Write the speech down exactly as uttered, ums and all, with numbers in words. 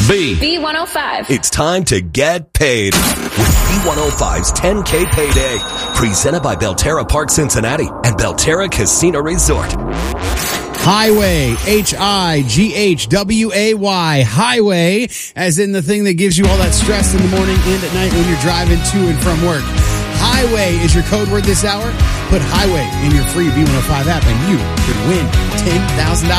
B. B one oh five. It's time to get paid with B one oh five's ten K Payday. Presented by Belterra Park Cincinnati and Belterra Casino Resort. Highway, H I G H W A Y, highway, as in the thing that gives you all that stress in the morning and at night when you're driving to and from work. Highway is your code word this hour. Put highway in your free B one oh five app and you could win ten thousand dollars.